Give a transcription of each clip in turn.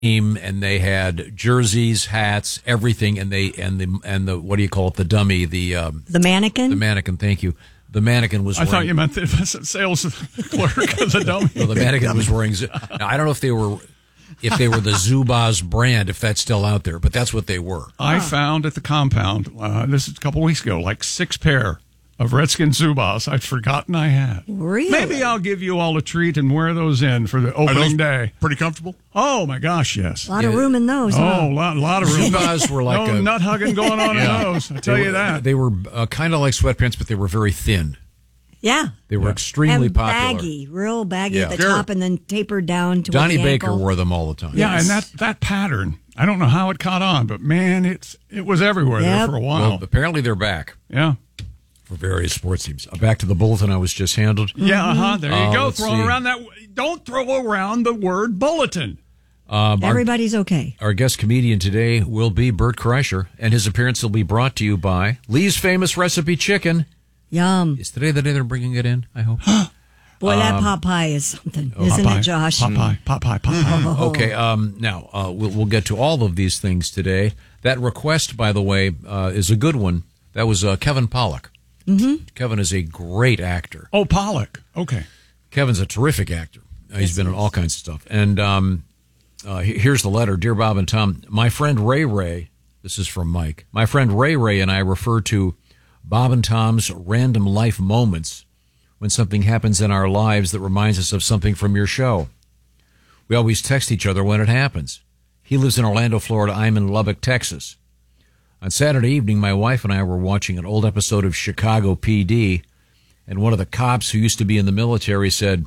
team, and they had jerseys, hats, everything, and the what do you call it? The dummy, the mannequin. The mannequin. Thank you. The mannequin was. I thought you meant the sales clerk of the dummy. Well, the mannequin was wearing. Now I don't know if they were the Zubaz brand, if that's still out there, but that's what they were. I found at the compound, this is a couple weeks ago, like 6 pair of Redskin Zubaz I'd forgotten I had. Really? Maybe I'll give you all a treat and wear those in for the opening day. Pretty comfortable? Oh, my gosh, yes. A lot of room in those. Oh, a lot of room. Zubaz were like no nut hugging going on in those, I tell you that. They were kind of like sweatpants, but they were very thin. Yeah. They were extremely and popular. Baggy, real baggy at the Sure. top and then tapered down to Donnie the Baker ankle. wore them all the time. Yeah, and that pattern, I don't know how it caught on, but man, it was everywhere there for a while. Well, apparently they're back. Yeah. For various sports teams. Back to the bulletin I was just handled. Yeah, there you go. Let's Throw see. around that. Don't throw around the word bulletin. Everybody's okay. Our guest comedian today will be Bert Kreischer, and his appearance will be brought to you by Lee's Famous Recipe Chicken. Yum. Is today the day they're bringing it in, I hope? Boy, that Popeye is something, isn't it, Josh? Popeye. Okay, now, we'll get to all of these things today. That request, by the way, is a good one. That was Kevin Pollak. Mm-hmm. Kevin is a great actor. Oh, Pollock. Okay. Kevin's a terrific actor. He's been in all kinds of stuff. And here's the letter. Dear Bob and Tom, my friend Ray, this is from Mike, my friend Ray and I refer to Bob and Tom's random life moments when something happens in our lives that reminds us of something from your show. We always text each other when it happens. He lives in Orlando, Florida. I'm in Lubbock, Texas. On Saturday evening, my wife and I were watching an old episode of Chicago PD, and one of the cops who used to be in the military said,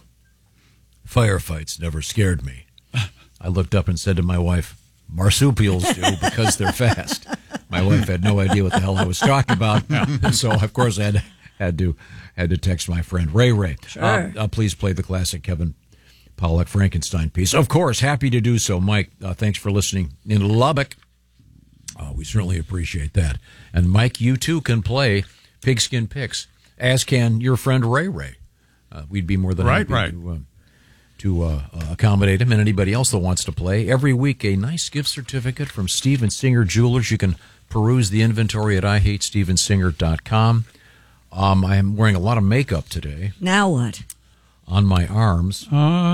"Firefights never scared me." I looked up and said to my wife, "Marsupials do because they're fast." My wife had no idea what the hell I was talking about, so of course I had to text my friend Ray. Sure. Please play the classic Kevin Pollak Frankenstein piece. Of course, happy to do so. Mike, thanks for listening in Lubbock. We certainly appreciate that. And Mike, you too can play Pigskin Picks, as can your friend Ray. We'd be more than happy to accommodate him and anybody else that wants to play. Every week, a nice gift certificate from Steven Singer Jewelers. You can peruse the inventory at IHateStevenSinger.com. I am wearing a lot of makeup today. Now what? On my arms.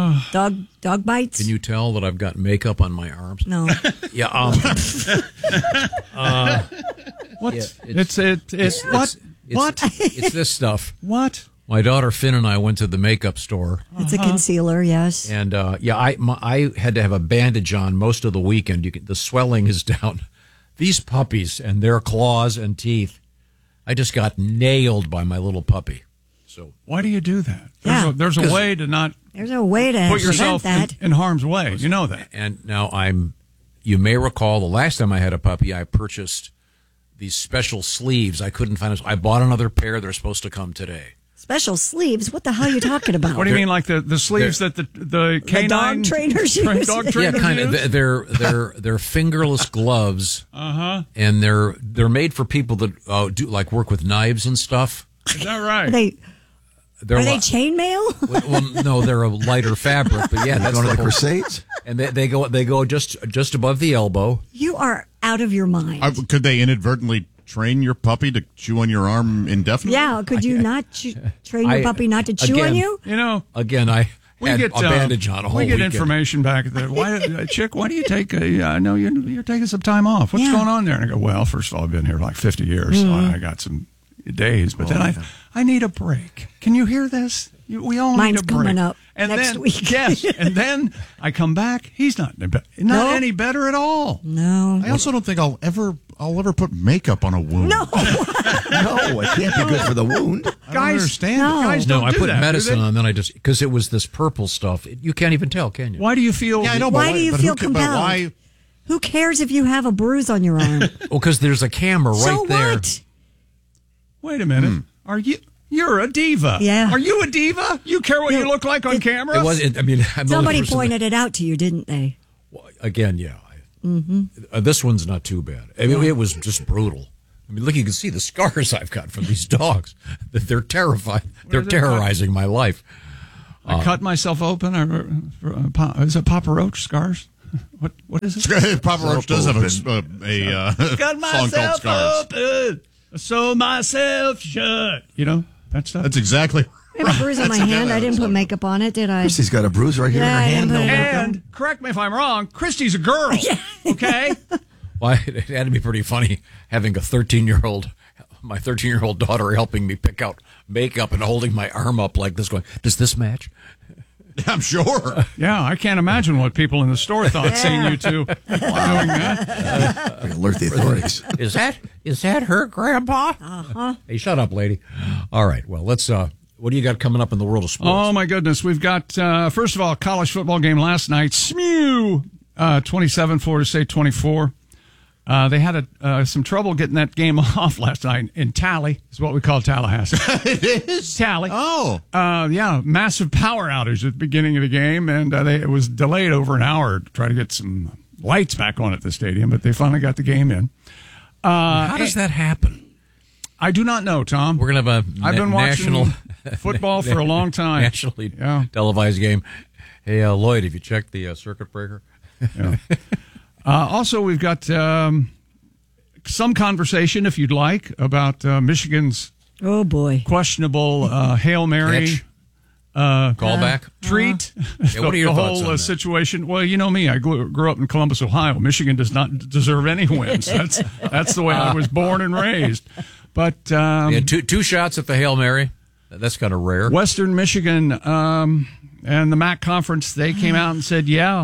Dog bites? Can you tell that I've got makeup on my arms? No. Yeah. What? Yeah, what? It's this stuff. What? My daughter Finn and I went to the makeup store. It's a concealer, yes. And I had to have a bandage on most of the weekend. The swelling is down. These puppies and their claws and teeth, I just got nailed by my little puppy. So why do you do that? Yeah. There's a way to not There's a way to put yourself prevent that. in harm's way. You know that. And now you may recall the last time I had a puppy, I purchased these special sleeves. I couldn't find them. I bought another pair. They're supposed to come today. Special sleeves? What the hell are you talking about? What do you mean, like the sleeves that the canine dog trainers use? Dog trainers Yeah, kind use? of. They're fingerless gloves. And they're made for people that do like work with knives and stuff. Is that right? Are they chainmail? Well, no, they're a lighter fabric, but yeah, that's Going to the whole- Crusades? And they go just above the elbow. You are out of your mind. Could they inadvertently train your puppy to chew on your arm indefinitely? Yeah, could you not train your puppy not to chew on you? You know, Again, I we had get a bandage on a whole We get weekend. information back at the Chick. Why do you take? I know you're taking some time off. What's Yeah. going on there? And I go, well, first of all, I've been here like 50 years, so I got some days. But then I need a break. Can you hear this? We all Mine's need a break. coming up and next then, week. Yes, and then I come back. He's not any better at all. No. I also don't think I'll ever put makeup on a wound. No. No, it can't be good for the wound. I don't understand. no. it. Guys No, don't I do put that, medicine do they? on, then I just because it was this purple stuff. You can't even tell, can you? Why do you feel? Yeah, I know. Why but do you but feel who, but compelled? why? Who cares if you have a bruise on your arm? Well, because there's a camera right so there. what? Wait a minute. Are you? You're a diva. Yeah. Are you a diva? You care what you look like on camera? It was. I mean, I'm the only Somebody person pointed it out to you, didn't they? again. Yeah. This one's not too bad. I mean, it was just brutal. I mean, look, you can see the scars I've got from these dogs. They're terrified. They're terrorizing my life. I cut myself open. Is it Papa Roach scars? What is it? Papa Roach does have a song called Scars. Open, sew myself shut. You know that stuff. That's exactly. I have a bruise on my hand. I didn't put makeup on it, did I? Christy's got a bruise right here in her I hand. didn't put it on. And correct me if I'm wrong, Christy's a girl. Okay. Well, it had to be pretty funny having my 13-year-old daughter helping me pick out makeup and holding my arm up like this, going, "Does this match?" I'm sure. Yeah, I can't imagine what people in the store thought seeing you two doing that. Alert the authorities. Is that her, Grandpa? Uh-huh. Hey, shut up, lady. All right. Well, let's. What do you got coming up in the world of sports? Oh my goodness, we've got first of all, college football game last night. SMU 27, Florida State 24. They had some trouble getting that game off last night in Tally. Is what we call Tallahassee. It is Tally. Oh, yeah, massive power outage at the beginning of the game, and it was delayed over an hour to try to get some lights back on at the stadium, but they finally got the game in. How does that happen? I do not know, Tom. We're going to have I've been watching national football for a long time. Nationally televised game. Hey, Lloyd, have you checked the circuit breaker? Yeah. Also, we've got some conversation, if you'd like, about Michigan's questionable Hail Mary callback treat. Yeah, what are your the thoughts whole on that? Situation? Well, you know me. I grew up in Columbus, Ohio. Michigan does not deserve any wins. That's the way I was born and raised. But had two shots at the Hail Mary. That's kind of rare. Western Michigan and the MAC conference, they came out and said, yeah,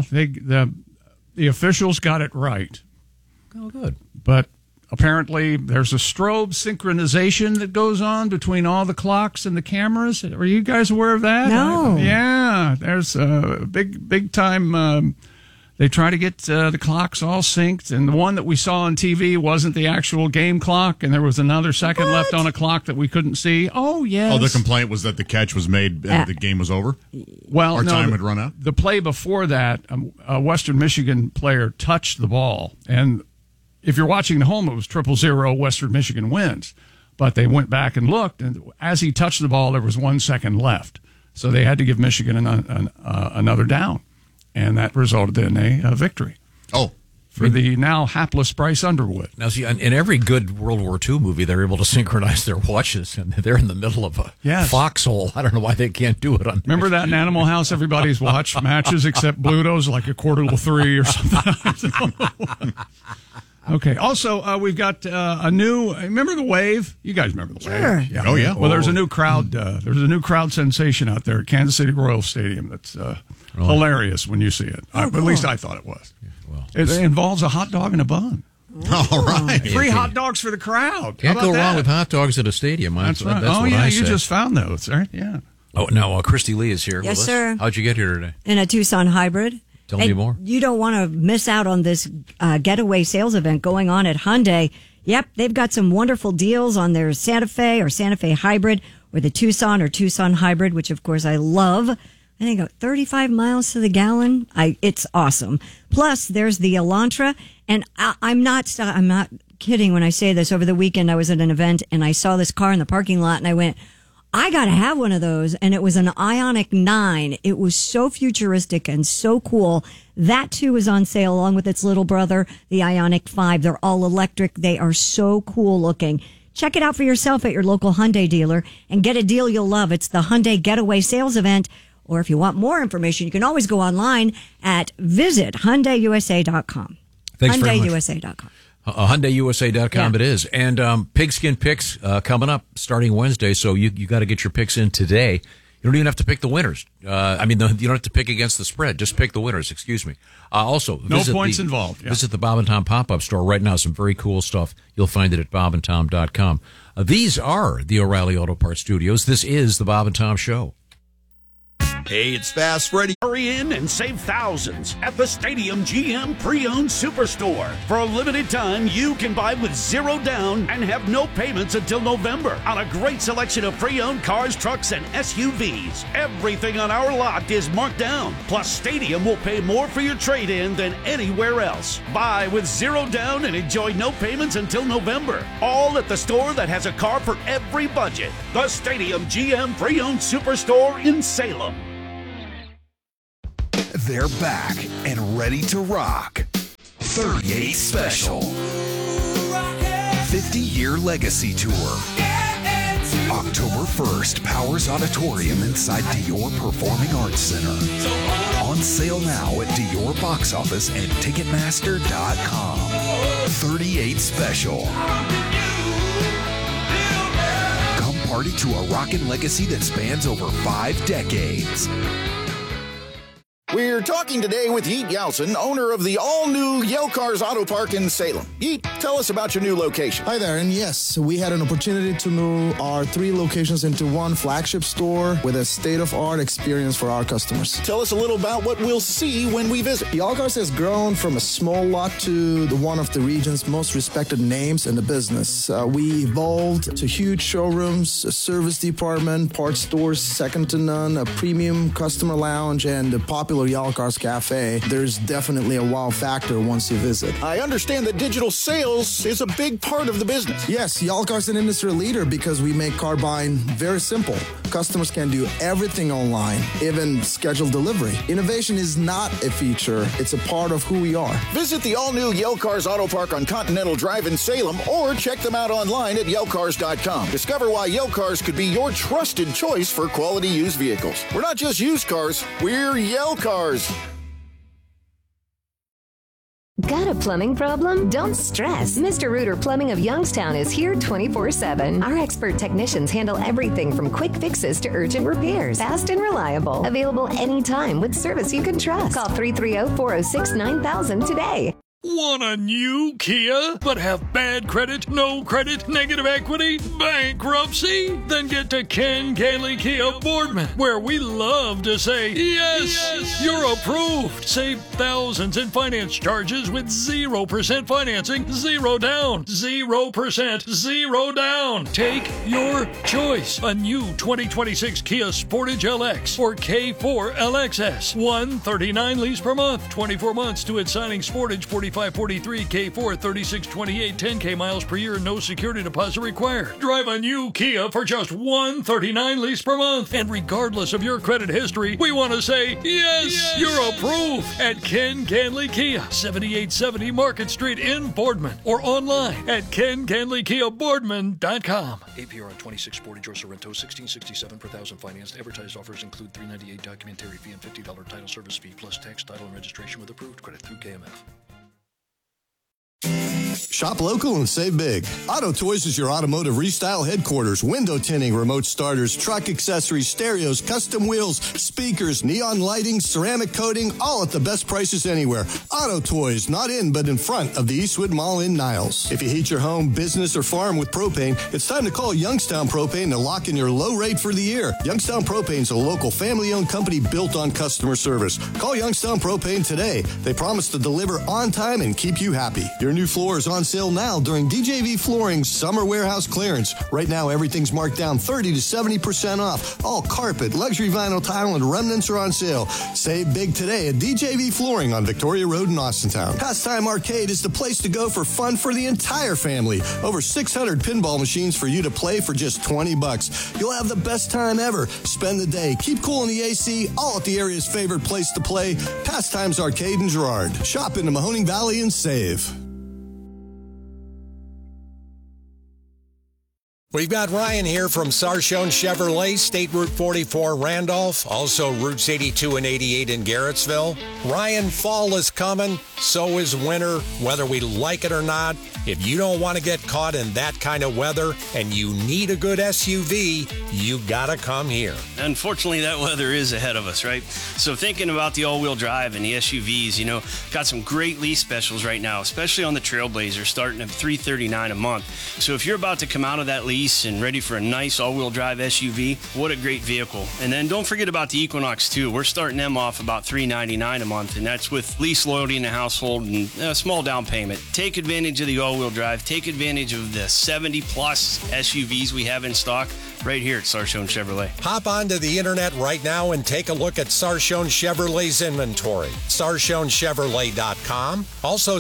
the officials got it right. Oh, good. But apparently there's a strobe synchronization that goes on between all the clocks and the cameras. Are you guys aware of that? No. Yeah, there's a big time. They try to get the clocks all synced, and the one that we saw on TV wasn't the actual game clock, and there was another second left on a clock that we couldn't see. Oh, yes. Oh, the complaint was that the catch was made and the game was over? Well, Our time had run out? The play before that, a Western Michigan player touched the ball, and if you're watching at home, it was 0-0, Western Michigan wins. But they went back and looked, and as he touched the ball, there was 1 second left. So they had to give Michigan another down. And that resulted in a victory. Oh. For the now hapless Bryce Underwood. Now, see, in every good World War II movie, they're able to synchronize their watches, and they're in the middle of a foxhole. I don't know why they can't do it. Remember that in Animal House? Everybody's watched matches except Bluto's, like 2:45 or something. Okay. Also, we've got a new. Remember the Wave? You guys remember the Wave? Sure. Yeah. Oh yeah. Well, there's a new crowd. There's a new crowd sensation out there at Kansas City Royal Stadium. That's hilarious when you see it. At least I thought it was. Well, it involves a hot dog and a bun. All right. Free hot dogs for the crowd. Can't go wrong with hot dogs at a stadium. That's right. That's what yeah, I you say. just found those, right? Yeah. Oh, now Christy Lee is here. Yes, with us. sir. How'd you get here today? In a Tucson hybrid. Tell me more. You don't want to miss out on this getaway sales event going on at Hyundai. Yep, they've got some wonderful deals on their Santa Fe or Santa Fe hybrid or the Tucson or Tucson hybrid, which of course I love. I think 35 miles to the gallon. It's awesome. Plus, there's the Elantra, and I'm not kidding when I say this. Over the weekend, I was at an event and I saw this car in the parking lot, and I went, I got to have one of those. And it was an Ioniq 9. It was so futuristic and so cool. That too is on sale along with its little brother, the Ioniq 5. They're all electric. They are so cool looking. Check it out for yourself at your local Hyundai dealer and get a deal you'll love. It's the Hyundai Getaway Sales Event. Or if you want more information, you can always go online at visit HyundaiUSA.com. Thanks very much. HyundaiUSA.com. HyundaiUSA.com it is. And Pigskin Picks coming up starting Wednesday, so you got to get your picks in today. You don't even have to pick the winners. You don't have to pick against the spread. Just pick the winners, excuse me. Also, no points involved. Yeah. Visit the Bob and Tom pop-up store right now. Some very cool stuff. You'll find it at bobandtom.com. These are the O'Reilly Auto Parts Studios. This is the Bob and Tom Show. Hey, it's Fast Freddy. Hurry in and save thousands at the Stadium GM Pre-Owned Superstore. For a limited time, you can buy with zero down and have no payments until November on a great selection of pre-owned cars, trucks, and SUVs. Everything on our lot is marked down. Plus, Stadium will pay more for your trade-in than anywhere else. Buy with zero down and enjoy no payments until November. All at the store that has a car for every budget. The Stadium GM Pre-Owned Superstore in Salem. They're back and ready to rock. 38 Special. 50-year legacy tour. October 1st, Powers Auditorium inside Dior Performing Arts Center. On sale now at Dior Box Office and Ticketmaster.com. 38 Special. Come party to a rockin' legacy that spans over 5 decades. We're talking today with Yeet Yelson, owner of the all-new Yale Cars Auto Park in Salem. Yeet, tell us about your new location. Hi there, and yes, we had an opportunity to move our 3 locations into one flagship store with a state-of-art experience for our customers. Tell us a little about what we'll see when we visit. Yale Cars has grown from a small lot to one of the region's most respected names in the business. We evolved to huge showrooms, a service department, parts stores second to none, a premium customer lounge, and a popular Yale Cars Cafe. There's definitely a wow factor once you visit. I understand that digital sales is a big part of the business. Yes, Yale Cars is an industry leader because we make car buying very simple. Customers can do everything online, even schedule delivery. Innovation is not a feature, it's a part of who we are. Visit the all-new Yale Cars Auto Park on Continental Drive in Salem or check them out online at YaleCars.com. Discover why Yale Cars could be your trusted choice for quality used vehicles. We're not just used cars, we're Yale Cars. Got a plumbing problem? Don't stress. Mr. Reuter Plumbing of Youngstown is here 24/7. Our expert technicians handle everything from quick fixes to urgent repairs. Fast and reliable. Available anytime with service you can trust. Call 330-406-9000 today. Want a new Kia, but have bad credit, no credit, negative equity, bankruptcy? Then get to Ken Ganley Kia Boardman, where we love to say, yes, you're approved. Save thousands in finance charges with 0% financing, 0 down, 0%, 0 down. Take your choice. A new 2026 Kia Sportage LX or K4 LXS. $139 lease per month, 24 months to its signing. Sportage 4543, K4 3628, 10K miles per year, no security deposit required. Drive a new Kia for just $139 lease per month. And regardless of your credit history, we want to say, yes, you're approved at Ken Ganley Kia, 7870 Market Street in Boardman, or online at KenGanleyKiaBoardman.com. APR on 26 Sportage or Sorrento, $1,667 per thousand financed. Advertised offers include $398 documentary fee and $50 title service fee, plus tax, title, and registration with approved credit through KMF. Shop local and save big. Auto Toys is your automotive restyle headquarters. Window tinting, remote starters, truck accessories, stereos, custom wheels, speakers, neon lighting, ceramic coating, all at the best prices anywhere. Auto Toys, not in, but in front of the Eastwood Mall in Niles. If you heat your home, business, or farm with propane, it's time to call Youngstown Propane to lock in your low rate for the year. Youngstown Propane is a local family-owned company built on customer service. Call Youngstown Propane today. They promise to deliver on time and keep you happy. Your new floor is on sale now during DJV Flooring's summer warehouse clearance. Right now, everything's marked down 30 to 70% off. All carpet, luxury vinyl tile, and remnants are on sale. Save big today at DJV Flooring on Victoria Road in Austintown. Pastime Arcade is the place to go for fun for the entire family. Over 600 pinball machines for you to play for just $20. You'll have the best time ever. Spend the day, keep cool in the AC, all at the area's favorite place to play, Pastimes Arcade in Girard. Shop in the Mahoning Valley and save. We've got Ryan here from Sarshone Chevrolet, State Route 44 Randolph, also Routes 82 and 88 in Garrettsville. Ryan, fall is coming, so is winter, whether we like it or not. If you don't want to get caught in that kind of weather and you need a good SUV, you gotta come here. Unfortunately, that weather is ahead of us, right? So thinking about the all-wheel drive and the SUVs, got some great lease specials right now, especially on the Trailblazer, starting at $339 a month. So if you're about to come out of that lease and ready for a nice all-wheel drive SUV, what a great vehicle. And then don't forget about the Equinox too. We're starting them off about $399 a month, and that's with lease loyalty in the household and a small down payment. Take advantage of the all-wheel drive. Take advantage of the 70-plus SUVs we have in stock right here at Sarshone Chevrolet. Hop onto the internet right now and take a look at Sarshone Chevrolet's inventory. Sarshonechevrolet.com. Also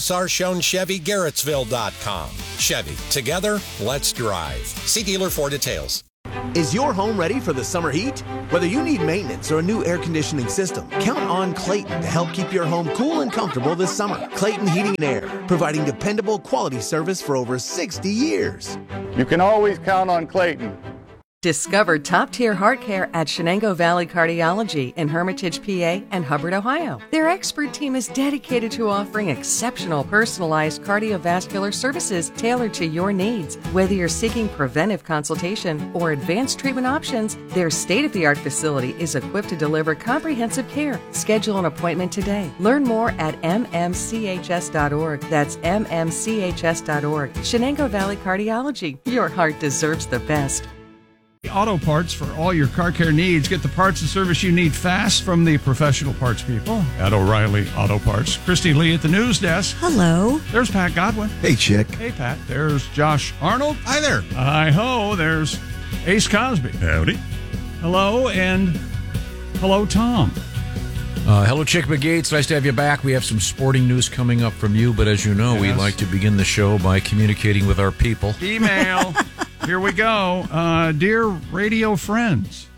Sarshonechevy Garrettsville.com. Chevy. Together, let's drive. See dealer for details. Is your home ready for the summer heat? Whether you need maintenance or a new air conditioning system, count on Clayton to help keep your home cool and comfortable this summer. Clayton Heating and Air, providing dependable quality service for over 60 years. You can always count on Clayton. Discover top-tier heart care at Shenango Valley Cardiology in Hermitage, PA, and Hubbard, Ohio. Their expert team is dedicated to offering exceptional personalized cardiovascular services tailored to your needs. Whether you're seeking preventive consultation or advanced treatment options, their state-of-the-art facility is equipped to deliver comprehensive care. Schedule an appointment today. Learn more at mmchs.org. That's mmchs.org. Shenango Valley Cardiology. Your heart deserves the best. Auto parts for all your car care needs. Get the parts and service you need fast from the professional parts people at O'Reilly Auto Parts. Christy Lee at the news desk. Hello. There's Pat Godwin. Hey, Chick. Hey, Pat. There's Josh Arnold. Hi there. Hi-ho. There's Ace Cosby. Howdy. Hello, and hello, Tom. Hello, Chick McGates. Nice to have you back. We have some sporting news coming up from you, but as you know, we like to begin the show by communicating with our people. Email. Here we go. Dear radio friends,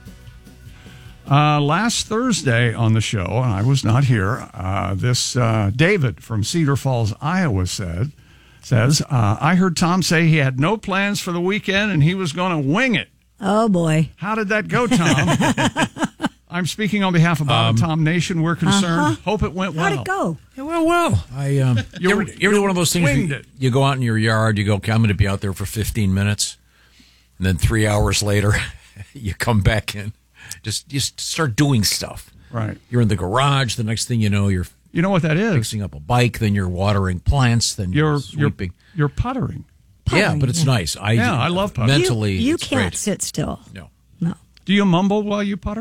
last Thursday on the show, and I was not here, this David from Cedar Falls, Iowa says, I heard Tom say he had no plans for the weekend and he was going to wing it. Oh, boy. How did that go, Tom? I'm speaking on behalf of Bob and Tom Nation. We're concerned. Hope it went well. How'd it go? It went well. You ever do one of those things? You go out in your yard, you go, okay, I'm going to be out there for 15 minutes. And then 3 hours later, you come back in. Just start doing stuff. Right. You're in the garage. The next thing you know, you're what that is? Fixing up a bike. Then you're watering plants. Then you're sweeping. You're puttering. Yeah, but it's nice. I love puttering. Mentally, you it's can't great. sit still. No. Do you mumble while you putter?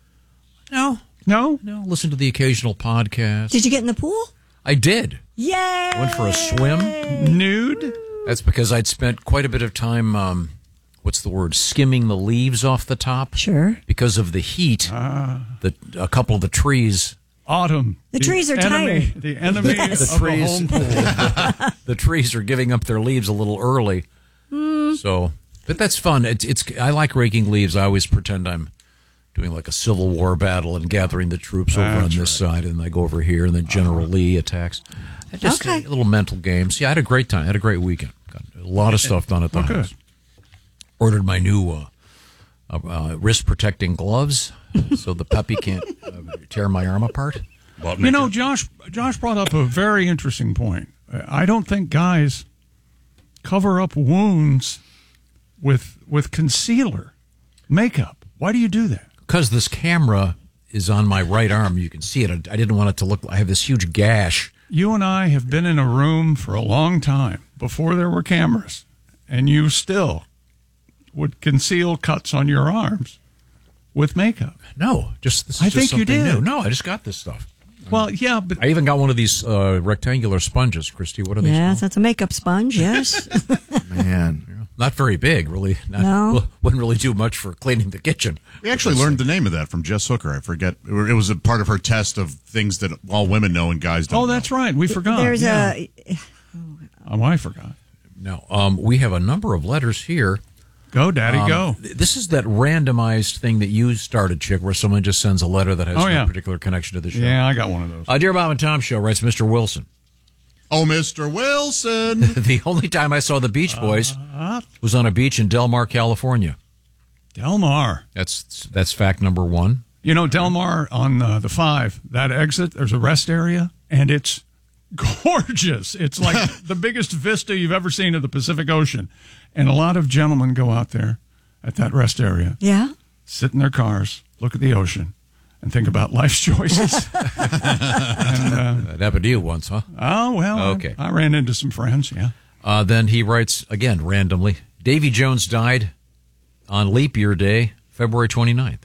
No. Listen to the occasional podcast. Did you get in the pool? I did. Yay! Went for a swim. Nude? That's because I'd spent quite a bit of time, skimming the leaves off the top. Sure. Because of the heat, a couple of the trees. Autumn. The trees are tired. The enemy of the home pool. The trees are giving up their leaves a little early. So, but that's fun. I like raking leaves. I always pretend I'm doing like a Civil War battle and gathering the troops over on this side, and I go over here, and then General Lee attacks. Just little mental games. Yeah, I had a great time. I had a great weekend. Got a lot of stuff done at the house. Ordered my new wrist-protecting gloves so the puppy can't tear my arm apart. You know, Josh brought up a very interesting point. I don't think guys cover up wounds with concealer, makeup. Why do you do that? Because this camera is on my right arm. You can see it. I didn't want it to look. I have this huge gash. You and I have been in a room for a long time before there were cameras, and you still would conceal cuts on your arms with makeup. No, I think you did. New. No, I just got this stuff. Well, yeah, but I even got one of these rectangular sponges, Christy. What are these? Yes, that's a makeup sponge. Yes. Man, not very big, really. No, wouldn't really do much for cleaning the kitchen. We actually learned the name of that from Jess Hooker. I forget. It was a part of her test of things that all women know and guys don't. Oh, that's right. We forgot. There's I forgot. No, we have a number of letters here. Go, Daddy, go. This is that randomized thing that you started, Chick, where someone just sends a letter that has no particular connection to the show. Yeah, I got one of those. Dear Bob and Tom Show, writes Mr. Wilson. Oh, Mr. Wilson. The only time I saw the Beach Boys was on a beach in Del Mar, California. Del Mar. That's fact number one. You know, Del Mar on the 5, that exit, there's a rest area, and it's gorgeous. It's like the biggest vista you've ever seen of the Pacific Ocean. And a lot of gentlemen go out there at that rest area. Yeah. Sit in their cars, look at the ocean, and think about life's choices. That happened to you once, huh? Oh, well, okay. I ran into some friends, yeah. Then he writes, again, randomly, Davy Jones died on leap year day, February 29th.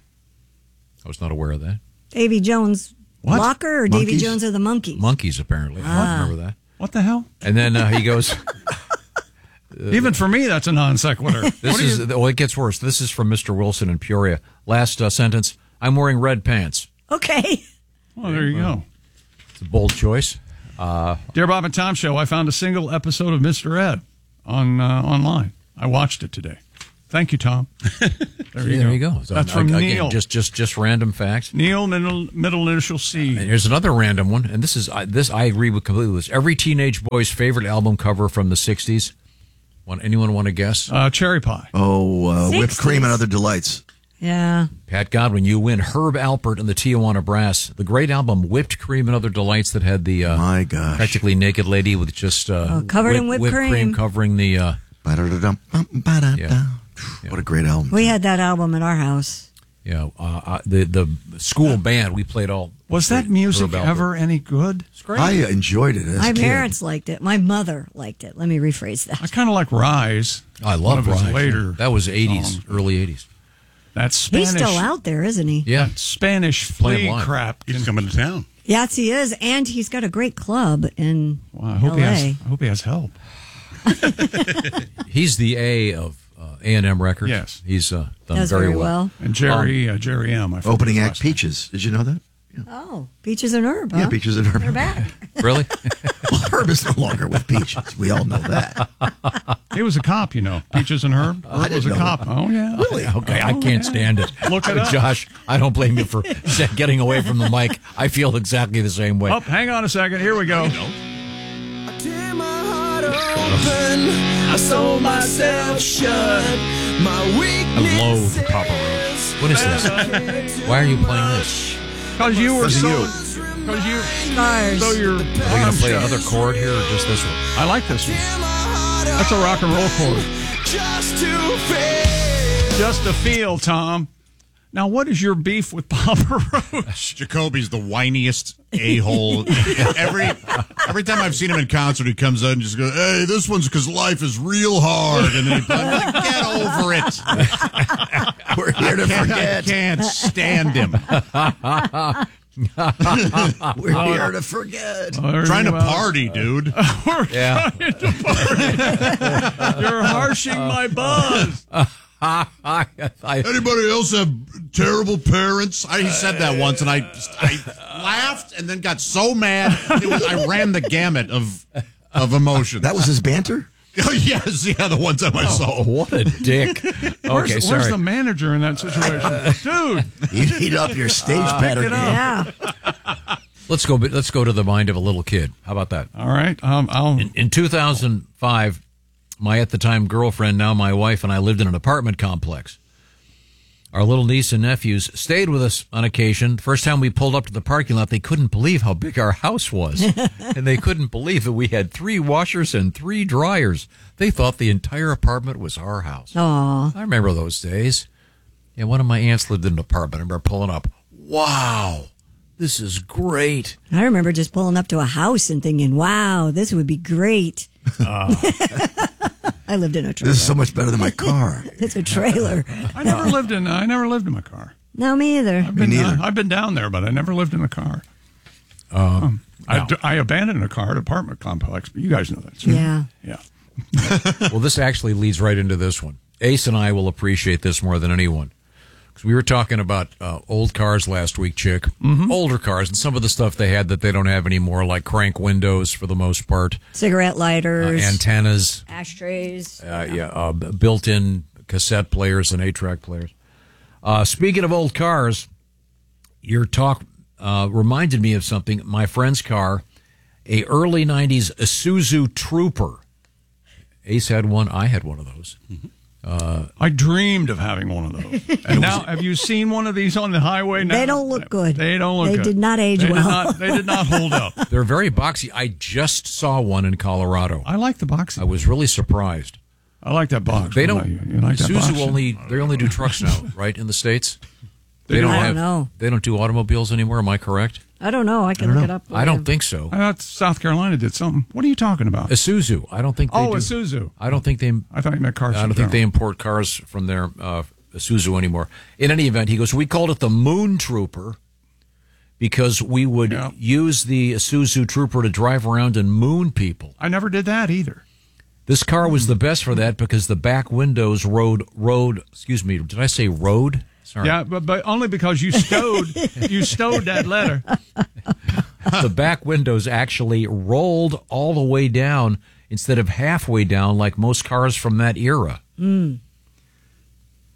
I was not aware of that. Davy Jones Blocker or Monkeys? Davy Jones or the Monkeys? Monkeys, apparently. I remember that. What the hell? And then he goes... Even for me, that's a non sequitur. It gets worse. This is from Mr. Wilson in Peoria. Last sentence, I'm wearing red pants. Okay. Well, there you go. It's a bold choice. Dear Bob and Tom Show, I found a single episode of Mr. Ed online. I watched it today. Thank you, Tom. There you go. So, That's from again, Neil. Just random facts. Neil, middle initial C. And here's another random one, and this I agree with completely with this. Every teenage boy's favorite album cover from the '60s. Anyone want to guess? Cherry Pie. Oh, Whipped Cream and Other Delights. Yeah. Pat Godwin, you win. Herb Alpert and the Tijuana Brass. The great album Whipped Cream and Other Delights that had the my gosh, practically naked lady with just covered in whipped cream covering the. Yeah. What a great album. We had that album in our house. Yeah, the school band, we played all. Was that music ever any good? It's great. I enjoyed it as My a kid. parents liked it. My mother liked it. Let me rephrase that. I kind of like Rise. I love One of his Rise. later That was 80s, songs. early 80s. That's Spanish. He's still out there, isn't he? Yeah. That Spanish Playing flea live. crap. He's coming to town. Yes, he is. And he's got a great club in Wow, I hope L.A. I hope he has help. He's the A of A&M Records. Yes. He's done Does very very well. And Jerry M. I forget Opening his act last name. Peaches. Did you know that? Oh, Peaches and Herb. Yeah, huh? Peaches and Herb. They're back. Really? Well, Herb is no longer with Peaches. We all know that. He was a cop, you know. Peaches and Herb. Herb was a cop. Oh, yeah. Really? Okay, I can't stand it. Look it up. Josh, I don't blame you for getting away from the mic. I feel exactly the same way. Oh, hang on a second. Here we go. I sold myself shut. My weakness. I loathe Papa Roach. What is this? Why are you playing this? Because you were Because of so. you. Because you. Stars. So you're. Are we going to play another chord here or just this one? I like this one. That's a rock and roll chord. Just to feel, Tom. Now, what is your beef with Papa Roach? Jacoby's the whiniest a-hole. every time I've seen him in concert, he comes out and just goes, "Hey, this one's because life is real hard." And then I'm like, get over it. We're here to forget. I can't stand him. We're here to forget. Trying to party, dude. Yeah. Trying to party. You're harshing my buzz. Anybody else have terrible parents? He said that once, and I laughed and then got so mad. I ran the gamut of emotions. That was his banter? Oh, yes, yeah, the one time I saw. What a dick. Okay, Where's sorry. the manager in that situation? Dude. You heat up your stage pattern. Yeah. Let's go to the mind of a little kid. How about that? All right. In 2005, my at the time girlfriend, now my wife, and I lived in an apartment complex. Our little niece and nephews stayed with us on occasion. The first time we pulled up to the parking lot, they couldn't believe how big our house was. And they couldn't believe that we had 3 washers and 3 dryers. They thought the entire apartment was our house. Aw. I remember those days. Yeah, one of my aunts lived in an apartment. I remember pulling up. Wow, this is great. I remember just pulling up to a house and thinking, wow, this would be great. I lived in a trailer. This is so much better than my car. It's a trailer. I never lived in my car. No, me either. I've been down there, but I never lived in a car. I abandoned a car at an apartment complex, but you guys know that. Yeah. Yeah. Well, this actually leads right into this one. Ace and I will appreciate this more than anyone. Because we were talking about old cars last week, Chick. Mm-hmm. Older cars and some of the stuff they had that they don't have anymore, like crank windows for the most part. Cigarette lighters. Antennas. Ashtrays. Built-in cassette players and 8-track players. Speaking of old cars, your talk reminded me of something. My friend's car, a early 90s Isuzu Trooper. Ace had one. I had one of those. Mm-hmm. I dreamed of having one of those. And now, have you seen one of these on the highway now? They don't look good. They don't look good. They did not age well. They did not hold up. They're very boxy. I just saw one in Colorado. I like the boxy. I was really surprised. I like that box. They don't. You like that box? Isuzu only do trucks now, right? In the States, I don't know. They don't do automobiles anymore. Am I correct? I don't know. I can look it up. I don't think so. I thought South Carolina did something. What are you talking about? Isuzu. I don't think they do. Isuzu. I don't think they. I thought you meant cars. I don't think they import cars from their Isuzu anymore. In any event, he goes, we called it the Moon Trooper because we would use the Isuzu Trooper to drive around and moon people. I never did that either. This car was the best for that because the back windows rode. Excuse me. Did I say road? Sorry. Yeah, but only because you stowed that letter. The back windows actually rolled all the way down instead of halfway down like most cars from that era.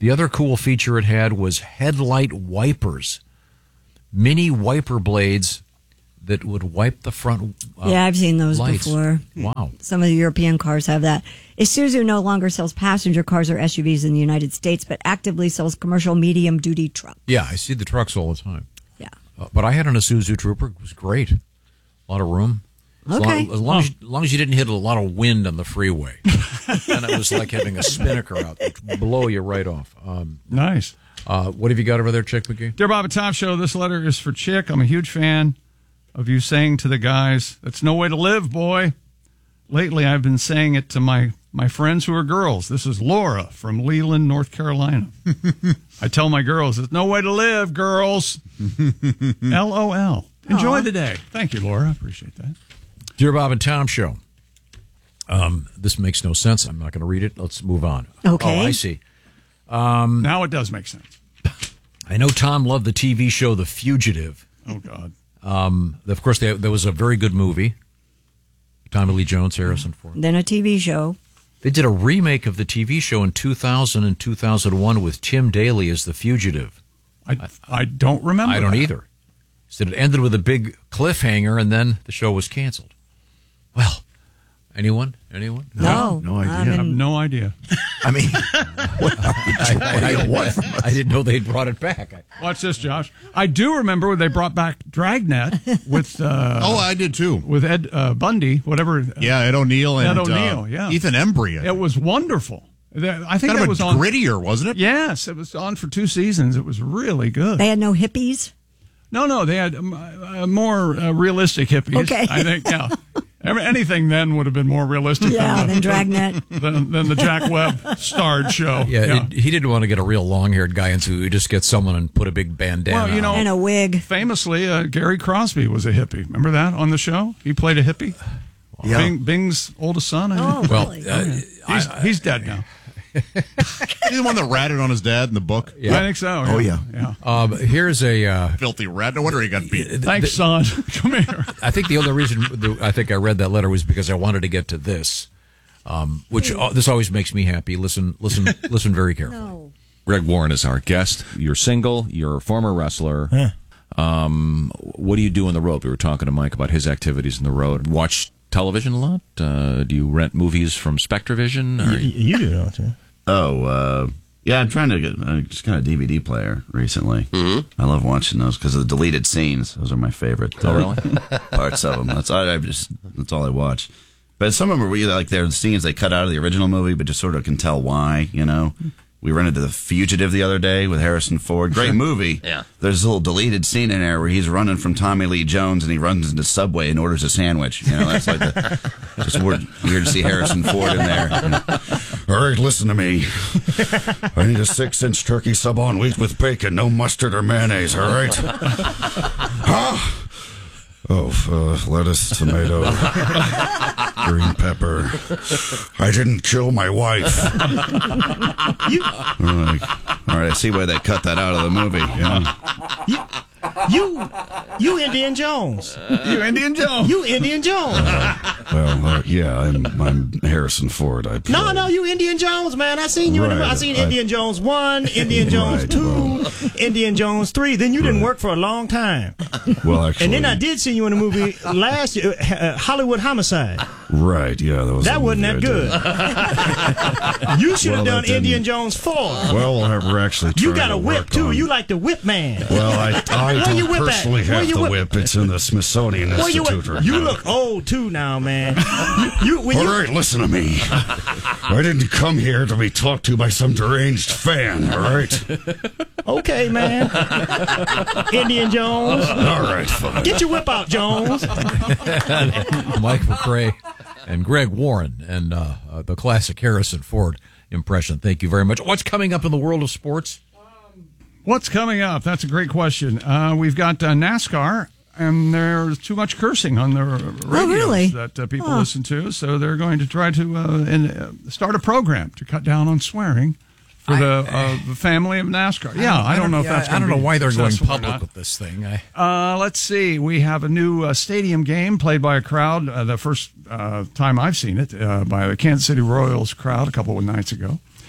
The other cool feature it had was headlight wipers, mini wiper blades that would wipe the front Yeah, I've seen those lights. before. Wow. Some of the European cars have that. Isuzu no longer sells passenger cars or SUVs in the United States, but actively sells commercial medium-duty trucks. Yeah, I see the trucks all the time. Yeah. But I had an Isuzu Trooper. It was great. A lot of room. Okay. As long as you didn't hit a lot of wind on the freeway. And it was like having a spinnaker out that would blow you right off. Nice. What have you got over there, Chick McGee? Dear Bob and Tom Show, this letter is for Chick. I'm a huge fan of you saying to the guys, "That's no way to live, boy." Lately, I've been saying it to my friends who are girls. This is Laura from Leland, North Carolina. I tell my girls, "It's no way to live, girls." LOL. Enjoy the day. Thank you, Laura. I appreciate that. Dear Bob and Tom Show. This makes no sense. I'm not going to read it. Let's move on. Okay. Oh, I see. Now it does make sense. I know Tom loved the TV show The Fugitive. Oh, God. Of course, there was a very good movie. Tommy Lee Jones, Harrison Ford. Then a TV show. They did a remake of the TV show in 2000 and 2001 with Tim Daly as the fugitive. I don't remember. I don't that. either. Said it ended with a big cliffhanger, and then the show was canceled. Well, anyone? No. No idea. I have no idea. I mean, I didn't know they brought it back. Watch this, Josh. I do remember when they brought back Dragnet with. I did too. With Ed Bundy, whatever. Yeah, Ed O'Neill and yeah. Ethan Embry. It was wonderful. I think kind that of was on grittier, wasn't it? Yes, it was on for 2 seasons. It was really good. They had no hippies? No, they had more realistic hippies. Okay. I think, yeah. Anything then would have been more realistic than Dragnet. than the Jack Webb starred show. Yeah. He didn't want to get a real long-haired guy into it. He just get someone and put a big bandana Well, on. And a wig. Famously, Gary Crosby was a hippie. Remember that on the show? He played a hippie. Yeah. Bing's oldest son. I think. Well, he's dead now. He's the one that ratted on his dad in the book. Yeah. I think so. Oh, yeah. Here's a filthy rat. No wonder he got beat. Thanks, son. Come here. I think the only reason I think I read that letter was because I wanted to get to this, which this always makes me happy. Listen very carefully. No. Greg Warren is our guest. You're single. You're a former wrestler. What do you do on the road? We were talking to Mike about his activities on the road. Watch television a lot? Do you rent movies from Spectravision? You do, don't you? Yeah, I'm trying to get just kind of DVD player recently. Mm-hmm. I love watching those because of the deleted scenes. Those are my favorite really? parts of them. That's all I watch. But some of them are really like they're the scenes they cut out of the original movie, but just sort of can tell why, you know. We rented The Fugitive the other day with Harrison Ford. Great movie. Yeah. There's a little deleted scene in there where he's running from Tommy Lee Jones and he runs into Subway and orders a sandwich. You know, that's like just weird to see Harrison Ford in there. All right, listen to me. I need a 6-inch turkey sub on wheat with bacon, no mustard or mayonnaise, all right? Huh? Oh, lettuce, tomato, green pepper. I didn't kill my wife. All right, I see why they cut that out of the movie. You Indian Jones. You Indian Jones. You Indian Jones. Well, yeah, I'm Harrison Ford. No, you Indian Jones, man. I seen you. I seen Indian Jones 1, Indian Jones 2, Indian Jones 3. Then you didn't work for a long time. Well, actually, and then I did see you in a movie last year, Hollywood Homicide. Right, yeah, that wasn't that good. You should have done Indian Jones 4. Well, we're actually trying you got a to whip work too. on- You like the whip man. Well, I Where you don't whip at? personally Where have you the whip? whip. It's in the Smithsonian Institute right You now. look old too now, man. All right, listen to me. I didn't come here to be talked to by some deranged fan, all right? Okay, man. Indian Jones. All right, fine. Get your whip out, Jones. Mike McRae and Greg Warren and the classic Harrison Ford impression. Thank you very much. What's coming up in the world of sports? What's coming up? That's a great question. We've got NASCAR, and there's too much cursing on the radios that people listen to, so they're going to try to start a program to cut down on swearing for the family of NASCAR. I don't know if that's. I don't know why they're going successful or public not. with this thing. Let's see. We have a new stadium game played by a crowd. The first time I've seen it by the Kansas City Royals crowd a couple of nights ago.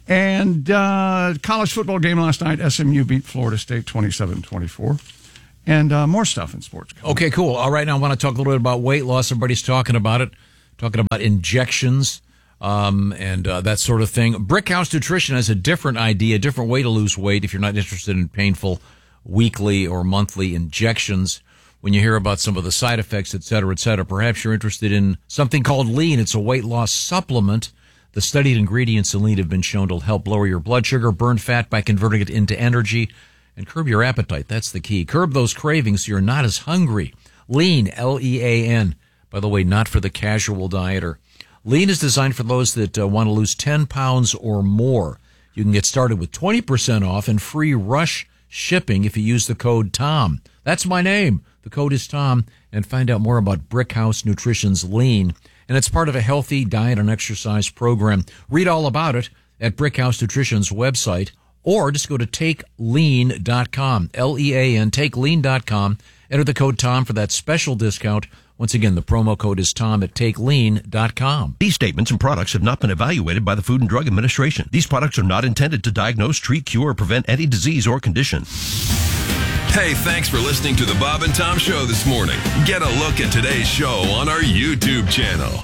And college football game last night, SMU beat Florida State 27-24. And more stuff in sports. Okay, cool. All right, now I want to talk a little bit about weight loss. Everybody's talking about it, talking about injections and that sort of thing. Brickhouse Nutrition has a different idea, a different way to lose weight if you're not interested in painful weekly or monthly injections. When you hear about some of the side effects, et cetera, perhaps you're interested in something called Lean. It's a weight loss supplement. The studied ingredients in Lean have been shown to help lower your blood sugar, burn fat by converting it into energy, and curb your appetite. That's the key. Curb those cravings so you're not as hungry. Lean, L-E-A-N. By the way, not for the casual dieter. Lean is designed for those that want to lose 10 pounds or more. You can get started with 20% off and free rush shipping if you use the code TOM. That's my name. The code is TOM. And find out more about Brickhouse Nutrition's Lean. And it's part of a healthy diet and exercise program. Read all about it at Brickhouse Nutrition's website, or just go to TakeLean.com, L-E-A-N, TakeLean.com. Enter the code TOM for that special discount. Once again, the promo code is TOM at TakeLean.com. These statements and products have not been evaluated by the Food and Drug Administration. These products are not intended to diagnose, treat, cure, or prevent any disease or condition. Hey, thanks for listening to the Bob and Tom Show this morning. Get a look at today's show on our YouTube channel.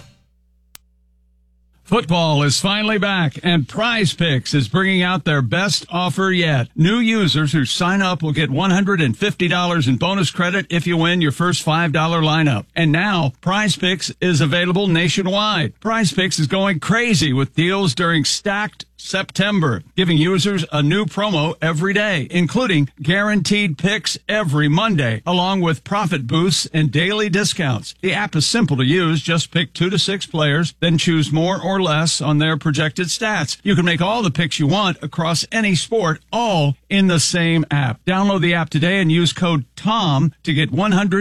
Football is finally back, and Prize Picks is bringing out their best offer yet. New users who sign up will get $150 in bonus credit if you win your first $5 lineup. And now, Prize Picks is available nationwide. Prize Picks is going crazy with deals during Stacked September, giving users a new promo every day, including guaranteed picks every Monday, along with profit boosts and daily discounts. The app is simple to use. Just pick 2 to 6 players, then choose more or less on their projected stats. You can make all the picks you want across any sport, all in the same app. Download the app today and use code TOM to get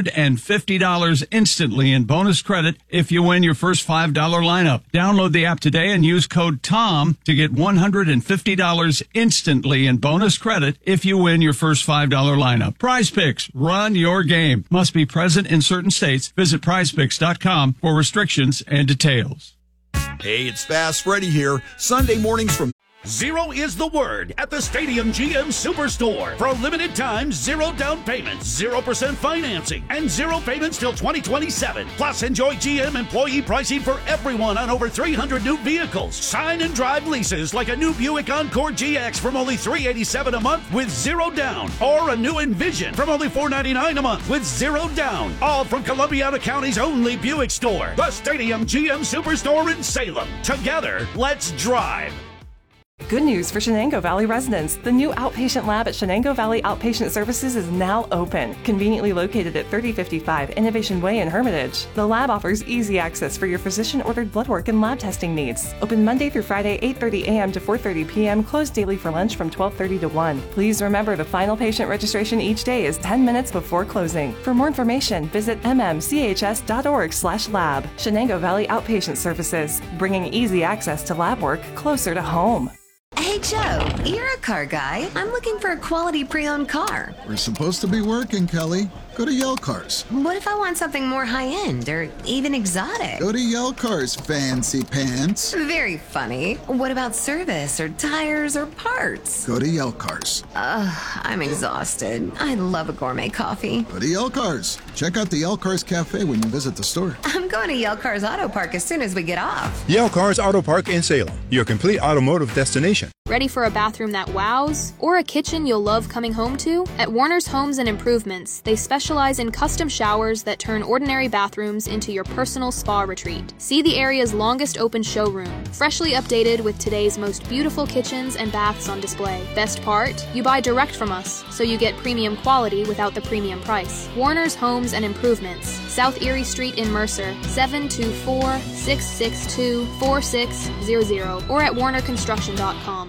$150 instantly in bonus credit if you win your first $5 lineup. Download the app today and use code TOM to get $150 instantly in bonus credit if you win your first $5 lineup. Prize Picks, run your game. Must be present in certain states. Visit prizepicks.com for restrictions and details. Hey, it's Fast Freddy here. Sunday mornings from... Zero is the word at the Stadium GM Superstore. For a limited time, 0 down payments, 0% financing, and 0 payments till 2027. Plus, enjoy GM employee pricing for everyone on over 300 new vehicles. Sign and drive leases like a new Buick Encore GX from only $387 a month with 0 down. Or a new Envision from only $499 a month with 0 down. All from Columbiana County's only Buick store. The Stadium GM Superstore in Salem. Together, let's drive. Good news for Shenango Valley residents. The new outpatient lab at Shenango Valley Outpatient Services is now open, conveniently located at 3055 Innovation Way in Hermitage. The lab offers easy access for your physician-ordered blood work and lab testing needs. Open Monday through Friday, 8:30 a.m. to 4:30 p.m., closed daily for lunch from 12:30 to 1. Please remember the final patient registration each day is 10 minutes before closing. For more information, visit mmchs.org/lab. Shenango Valley Outpatient Services, bringing easy access to lab work closer to home. Hey, Joe, you're a car guy. I'm looking for a quality pre-owned car. We're supposed to be working, Kelly. Go to Yell Cars. What if I want something more high-end or even exotic? Go to Yell Cars, fancy pants. Very funny. What about service or tires or parts? Go to Yell Cars. I'm exhausted. I love a gourmet coffee. Go to Yell Cars. Check out the Yell Cars Cafe when you visit the store. I'm going to Yell Cars Auto Park as soon as we get off. Yell Cars Auto Park in Salem, your complete automotive destination. Ready for a bathroom that wows? Or a kitchen you'll love coming home to? At Warner's Homes and Improvements, they specialize in custom showers that turn ordinary bathrooms into your personal spa retreat. See the area's longest open showroom, freshly updated with today's most beautiful kitchens and baths on display. Best part? You buy direct from us, so you get premium quality without the premium price. Warner's Homes and Improvements, South Erie Street in Mercer, 724-662-4600, or at warnerconstruction.com.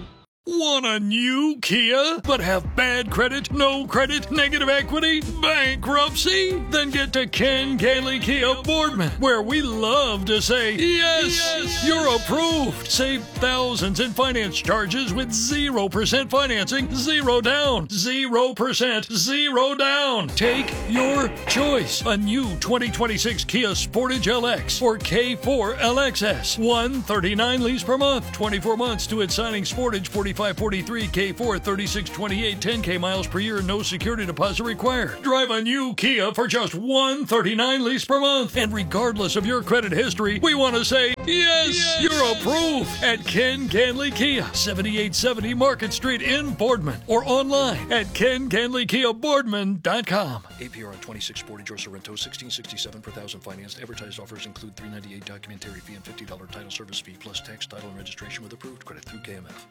Want a new Kia, but have bad credit, no credit, negative equity, bankruptcy? Then get to Ken Gailey Kia Boardman, where we love to say, yes, you're approved. Save thousands in finance charges with 0% financing, 0 down, 0%, 0 down. Take your choice. A new 2026 Kia Sportage LX or K4 LXS. $139 lease per month, 24 months to its signing. Sportage 4543, K4 3628, 10K miles per year, no security deposit required. Drive a new Kia for just $139 lease per month. And regardless of your credit history, we want to say, yes, you're approved at Ken Ganley Kia, 7870 Market Street in Boardman, or online at KenGanleyKiaBoardman.com. APR on 26 Sportage or Sorrento, $1667 per thousand financed. Advertised offers include $398 documentary fee and $50 title service fee, plus tax, title, and registration with approved credit through KMF.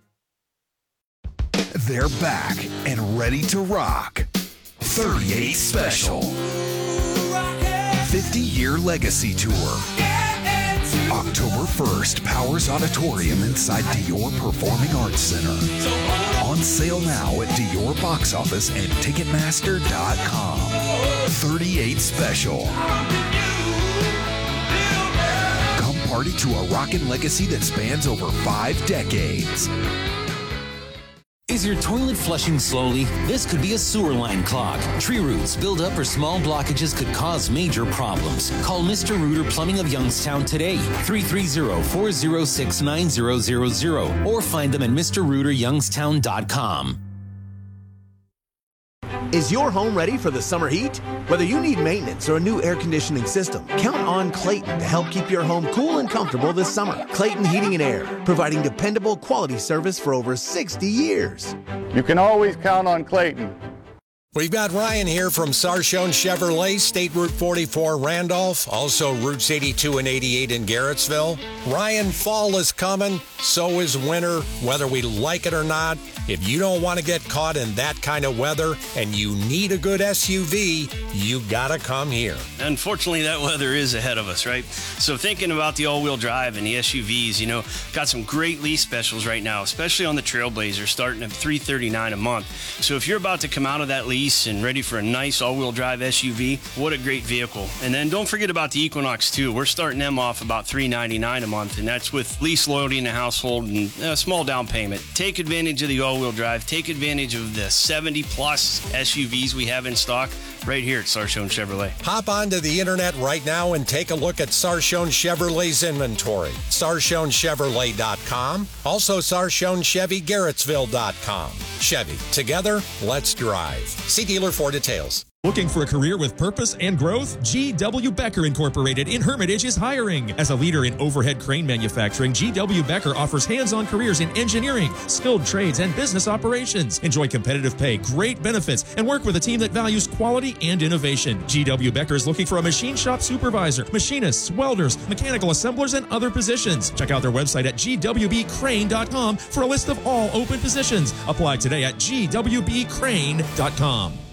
They're back and ready to rock. 38 Special. 50-year legacy tour. October 1st, Powers Auditorium inside Dior Performing Arts Center. On sale now at Dior Box Office and Ticketmaster.com. 38 Special. Come party to a rockin' legacy that spans over 5 decades. Is your toilet flushing slowly? This could be a sewer line clog. Tree roots, buildup, or small blockages could cause major problems. Call Mr. Rooter Plumbing of Youngstown today, 330-406-9000, or find them at MrRooterYoungstown.com. Is your home ready for the summer heat? Whether you need maintenance or a new air conditioning system, count on Clayton to help keep your home cool and comfortable this summer. Clayton Heating and Air, providing dependable quality service for over 60 years. You can always count on Clayton. We've got Ryan here from Sarshone Chevrolet, State Route 44 Randolph, also routes 82 and 88 in Garrettsville. Ryan, fall is coming, so is winter, whether we like it or not. If you don't want to get caught in that kind of weather and you need a good SUV, you gotta come here. Unfortunately, that weather is ahead of us, right? So thinking about the all-wheel drive and the SUVs, got some great lease specials right now, especially on the Trailblazer, starting at $339 a month. So if you're about to come out of that lease and ready for a nice all-wheel drive SUV, what a great vehicle. And then don't forget about the Equinox too. We're starting them off about $399 a month, and that's with lease loading in the household and a small down payment. Take advantage of the all-wheel drive. Take advantage of the 70-plus SUVs we have in stock right here at Sarshone Chevrolet. Hop onto the internet right now and take a look at Sarshone Chevrolet's inventory. SarshonChevrolet.com. Also SarshonChevyGarrettsville.com. Chevy. Together, let's drive. See dealer for details. Looking for a career with purpose and growth? G.W. Becker Incorporated in Hermitage is hiring. As a leader in overhead crane manufacturing, G.W. Becker offers hands-on careers in engineering, skilled trades, and business operations. Enjoy competitive pay, great benefits, and work with a team that values quality and innovation. G.W. Becker is looking for a machine shop supervisor, machinists, welders, mechanical assemblers, and other positions. Check out their website at gwbcrane.com for a list of all open positions. Apply today at gwbcrane.com.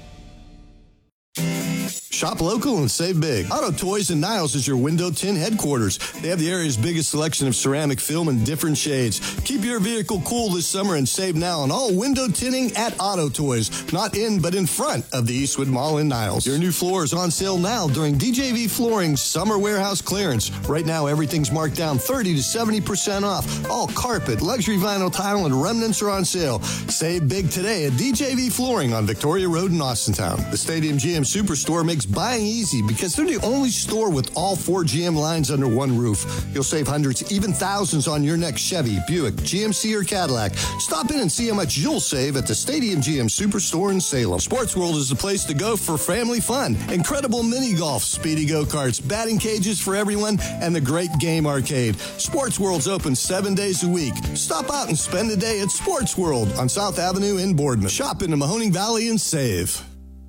Shop local and save big. Auto Toys in Niles is your window tint headquarters. They have the area's biggest selection of ceramic film in different shades. Keep your vehicle cool this summer and save now on all window tinting at Auto Toys. Not in, but in front of the Eastwood Mall in Niles. Your new floor is on sale now during DJV Flooring's summer warehouse clearance. Right now, everything's marked down 30 to 70% off. All carpet, luxury vinyl tile, and remnants are on sale. Save big today at DJV Flooring on Victoria Road in Austintown. The Stadium GM Superstore makes buying easy because they're the only store with all 4 GM lines under one roof. You'll save hundreds, even thousands on your next Chevy, Buick, GMC, or Cadillac. Stop in and see how much you'll save at the Stadium GM Superstore in Salem. Sports World is the place to go for family fun. Incredible mini golf, speedy go-karts, batting cages for everyone, and the great game arcade. Sports World's open 7 days a week. Stop out and spend a day at Sports World on South Avenue in Boardman. Shop in the Mahoning Valley and save.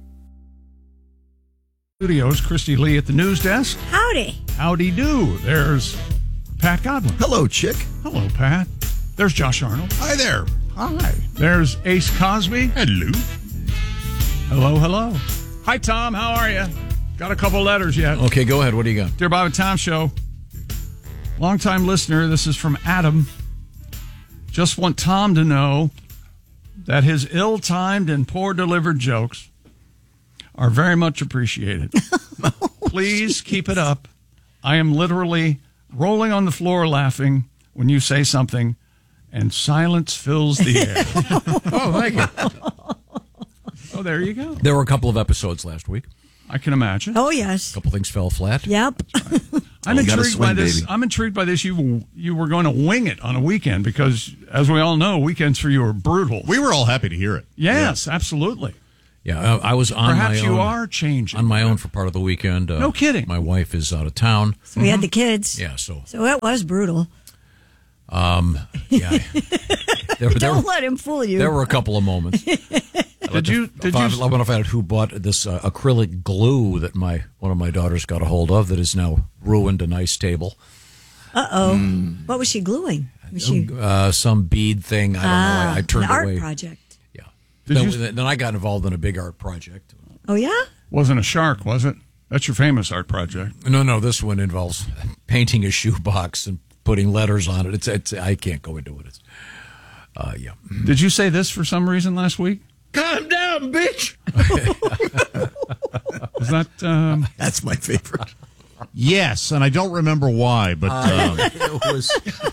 Studios, Christy Lee at the news desk. Howdy. Howdy do. There's Pat Godwin. Hello, Chick. Hello, Pat. There's Josh Arnold. Hi there. Hi. There's Ace Cosby. Hello. Hello, hello. Hi, Tom. How are you? Got a couple letters yet. Okay, go ahead. What do you got? Dear Bob and Tom Show, longtime listener, this is from Adam. just want Tom to know that his ill-timed and poor-delivered jokes are very much appreciated. Please keep it up. I am literally rolling on the floor laughing when you say something, and silence fills the air. Oh, thank you. Oh, there you go. There were a couple of episodes last week. I can imagine. Oh, yes. A couple things fell flat. Yep. I'm You gotta intrigued swing, by this. baby. I'm intrigued by this. You were going to wing it on a weekend because, as we all know, weekends for you are brutal. We were all happy to hear it. Yes, absolutely. Yeah, I was on Perhaps my own. you are changing. On my own for part of the weekend. No kidding. My wife is out of town. So we had the kids. Yeah, so it was brutal. yeah. Don't let him fool you. There were a couple of moments. Did you? I want to find out who bought this acrylic glue that one of my daughters got a hold of that has now ruined a nice table. Uh-oh. What was she gluing? Was she Some bead thing. I don't know. I turned an art away. project. Yeah. Did Then I got involved in a big art project. Oh, yeah? Wasn't a shark, was it? That's your famous art project. No. This one involves painting a shoebox and putting letters on it. It's I can't go into it. It's yeah. Did you say this for some reason last week? Calm down, bitch. Is that? That's my favorite. Yes, and I don't remember why, but it was.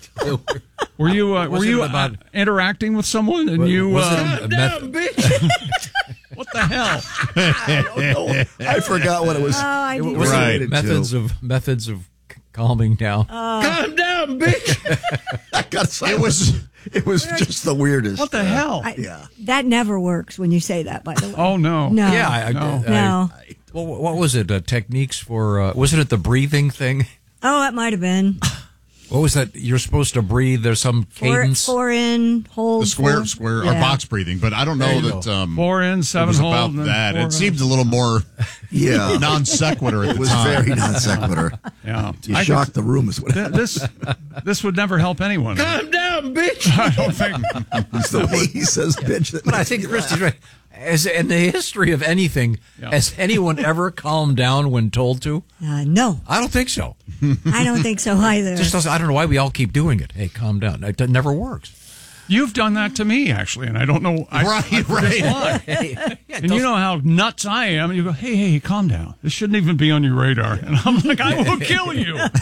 Were you about interacting with someone and you? Calm down, bitch. What the hell? I don't know. I forgot what it was. I do. Was Right. it methods of calming down. Calm down, bitch. I gotta say, it was just the weirdest. What the hell? Yeah. That never works when you say that, by the way. Oh, no. No. Yeah, No. Well, what was it? Techniques for? Wasn't it the breathing thing? Oh, that might have been. What was that? You're supposed to breathe. There's some cadence. Four in, hold. the square four. or Yeah. box breathing. But I don't know There you that 4 in, 7 it was hold. about and then that. 4 It seemed a little more Yeah. non sequitur at It the was time. very non sequitur. Yeah. You shocked the room is what This would never help anyone. Calm down, bitch. I don't think. It's the way he says bitch. That But I makes think me Christy's laugh. right. As in the history of anything, has anyone ever calmed down when told to? No. I don't think so. I don't think so either. Just doesn't, I don't know why we all keep doing it. Hey, calm down. It never works. You've done that to me, actually, and I don't know. I forget why. And you know how nuts I am. You go, hey, calm down. This shouldn't even be on your radar. And I'm like, I will kill you. Look,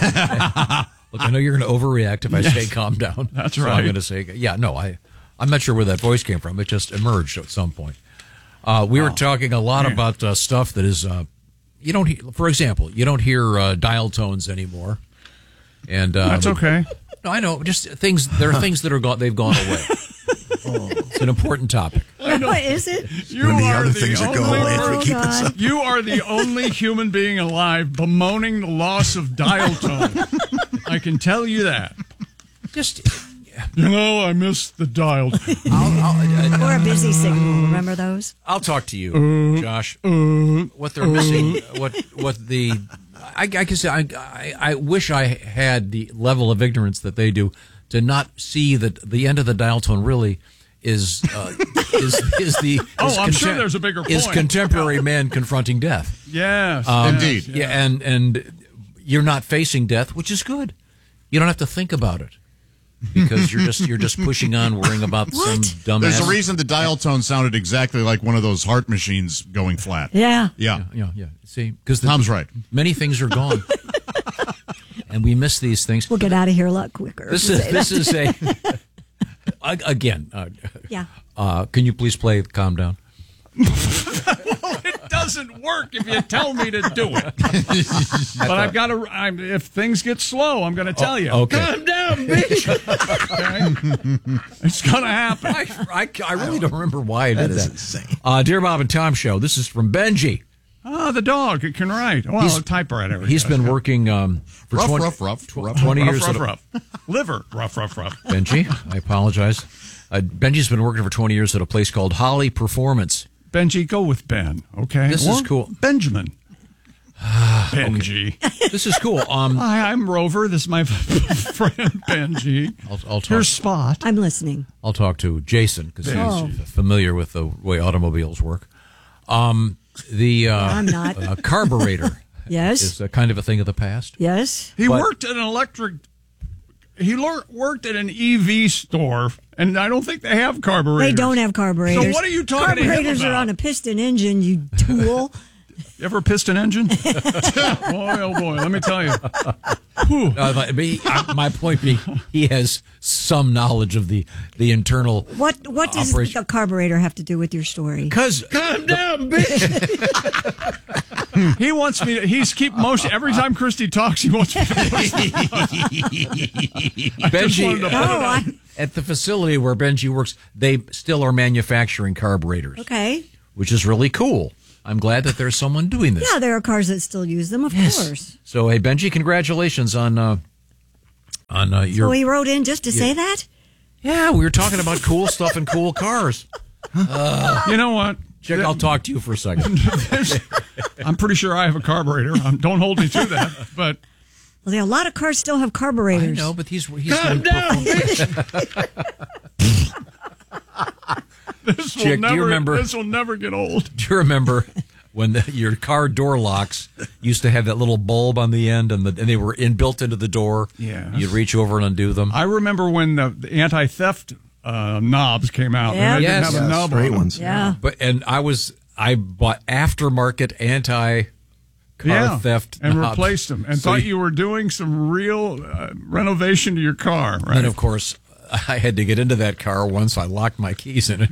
I know you're going to overreact if I say calm down. That's So right. I'm going to say, yeah, no, I'm not sure where that voice came from. It just emerged at some point. We were talking a lot about stuff that is, you don't. For example, you don't hear dial tones anymore, and That's okay. No, I know. Just things. There are things that are gone. They've gone away. It's an important topic. Is it? You When the are other things that go only- away if we keep this up. You are the only human being alive bemoaning the loss of dial tone. I can tell you that. Just. I missed the dial tone. Or a busy signal. Remember those? I'll talk to you, Josh. What they're missing, I guess I wish I had the level of ignorance that they do to not see that the end of the dial tone really is I'm sure there's a bigger point. Is contemporary man confronting death. Yes. Indeed. Yeah, and you're not facing death, which is good. You don't have to think about it. Because you're just pushing on, worrying about some dumbass. There's a reason the dial tone sounded exactly like one of those heart machines going flat. Yeah. Yeah. See, because Tom's right. Many things are gone, and we miss these things. We'll get out of here a lot quicker. This is a again. Yeah. Can you please play "Calm Down"? It doesn't work if you tell me to do it. But I've got to. If things get slow, I'm going to tell you. Okay. Calm down, bitch. Okay? It's going to happen. I really don't remember why I did That is that. insane. Dear Bob and Tom Show. This is from Benji. The dog. It can write. Well, a typewriter. He's been working for Rough. 20 years. Rough. Liver. Rough. Benji, I apologize. Benji's been working for 20 years at a place called Holly Performance. Benji, go with Ben. Okay. This is cool. Benjamin. Benji. This is cool. Hi, I'm Rover. This is my friend Benji. I'll talk. Here's Spot. I'm listening. I'll talk to Jason because he's familiar with the way automobiles work. I'm not. Carburetor. Yes. Is a kind of a thing of the past. Yes. He worked at an electric worked at an EV store, and I don't think they have carburetors. They don't have carburetors. So what are you talking Carburetors about? are on a piston engine, you tool. You ever piston engine? Boy, oh boy, let me tell you. My point being, he has some knowledge of the internal. What does operation. the carburetor have to do with your story? Because calm down, bitch. He wants me. He's keep motion every time Christy talks. He wants me to Benji, at the facility where Benji works, they still are manufacturing carburetors. Okay. Which is really cool. I'm glad that there's someone doing this. Yeah, there are cars that still use them, of course. So, hey, Benji, congratulations on your. So he wrote in just to say that? Yeah, we were talking about cool stuff and cool cars. You know what? Chick, I'll talk to you for a second. I'm pretty sure I have a carburetor. Don't hold me to that, but. Well, a lot of cars still have carburetors. I know, but he's calm down, This Chick, do you remember? This will never get old. Do you remember when your car door locks used to have that little bulb on the end, and they were built into the door? Yeah, you'd reach over and undo them. I remember when the anti-theft knobs came out. And they didn't have a knob on them. Yeah, I bought aftermarket anti-car theft and knobs. replaced them, and thought you were doing some real renovation to your car. Right? And of course, I had to get into that car once. I locked my keys in it.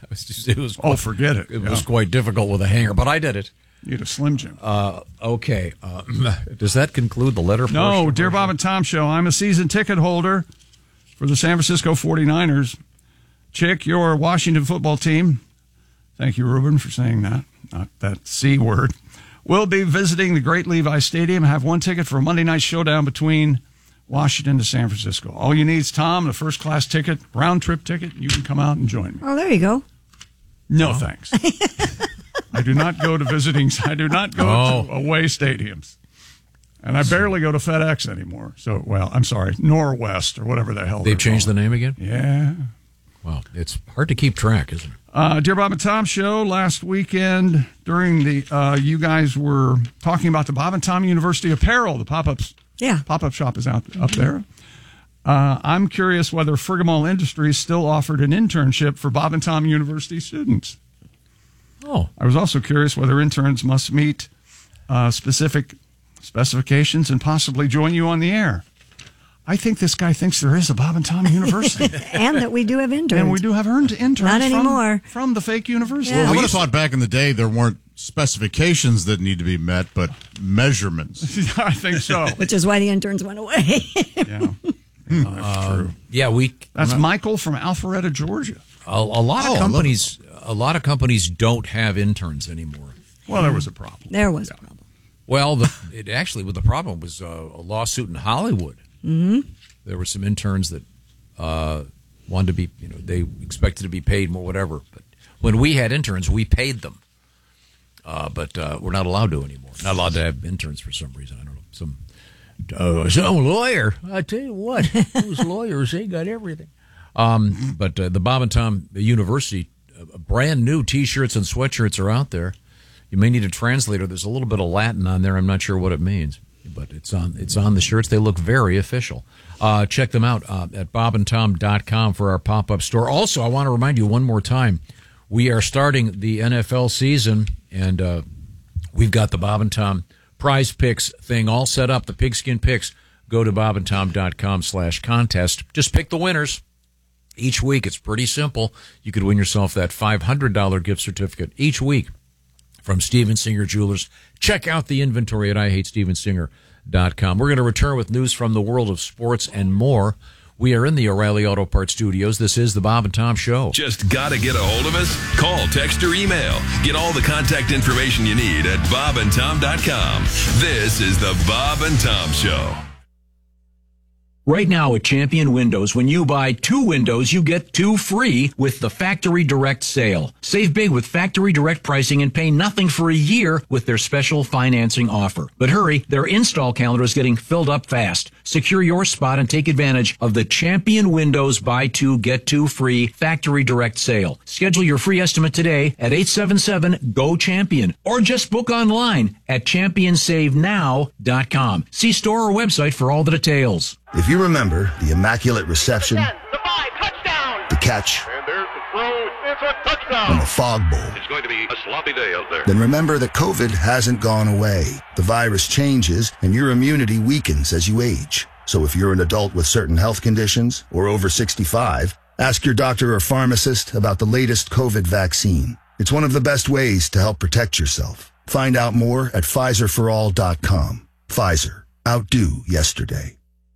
Forget it. It was quite difficult with a hanger, but I did it. You had a Slim Jim. Okay. Does that conclude the letter? No, Dear Bob and Tom Show. I'm a season ticket holder for the San Francisco 49ers. Chick, your Washington football team. Thank you, Ruben, for saying that. Not that C word. We'll be visiting the Great Levi Stadium. I have one ticket for a Monday night showdown between Washington to San Francisco. All you need is Tom, the first class ticket, round trip ticket. You can come out and join me. Oh, there you go. No, thanks. I do not go to visitings. I do not go to away stadiums. And I barely go to FedEx anymore. So, I'm sorry, Norwest or whatever the hell. They've changed the name again? Yeah. Wow, it's hard to keep track, isn't it? Dear Bob and Tom Show, last weekend during the, you guys were talking about the Bob and Tom University apparel, the pop-ups. Yeah. Pop-up shop is up there. I'm curious whether Fergamall Industries still offered an internship for Bob and Tom University students. Oh. I was also curious whether interns must meet specific specifications and possibly join you on the air. I think this guy thinks there is a Bob and Tom University. And that we do have interns. And we do have interns. Not anymore. From the fake university. Yeah. Well, I would have thought back in the day there weren't specifications that need to be met, but measurements. I think so. Which is why the interns went away. Yeah. True. Yeah, That's Michael from Alpharetta, Georgia. A lot of companies don't have interns anymore. Well, there was a problem. There was a problem. Well, the problem was a lawsuit in Hollywood. Mm-hmm. There were some interns that wanted to be, they expected to be paid more, whatever. But when we had interns, we paid them. But we're not allowed to anymore. Not allowed to have interns for some reason. I don't know. Some lawyer. I tell you what, those lawyers, they got everything. But the Bob and Tom University, brand new T-shirts and sweatshirts are out there. You may need a translator. There's a little bit of Latin on there. I'm not sure what it means, but it's on the shirts. They look very official. Check them out at bobandtom.com for our pop-up store. Also, I want to remind you one more time, we are starting the NFL season, and we've got the Bob and Tom Prize Picks thing all set up, the pigskin picks. Go to bobandtom.com/contest. Just pick the winners. Each week, it's pretty simple. You could win yourself that $500 gift certificate each week from Steven Singer Jewelers. Check out the inventory at IHateStevenSinger.com. We're going to return with news from the world of sports and more. We are in the O'Reilly Auto Parts studios. This is the Bob and Tom Show. Just got to get a hold of us? Call, text, or email. Get all the contact information you need at bobandtom.com. This is the Bob and Tom Show. Right now at Champion Windows, when you buy 2 windows, you get 2 free with the Factory Direct sale. Save big with Factory Direct pricing and pay nothing for a year with their special financing offer. But hurry, their install calendar is getting filled up fast. Secure your spot and take advantage of the Champion Windows buy 2, get 2 free Factory Direct sale. Schedule your free estimate today at 877-GO-CHAMPION or just book online at championsavenow.com. See store or website for all the details. If you remember the immaculate reception, the catch, And there's the throw. It's a touchdown. and the fog bowl, It's going to be a sloppy day out there. then remember that COVID hasn't gone away. The virus changes and your immunity weakens as you age. So if you're an adult with certain health conditions or over 65, ask your doctor or pharmacist about the latest COVID vaccine. It's one of the best ways to help protect yourself. Find out more at PfizerForAll.com. Pfizer. Outdo yesterday.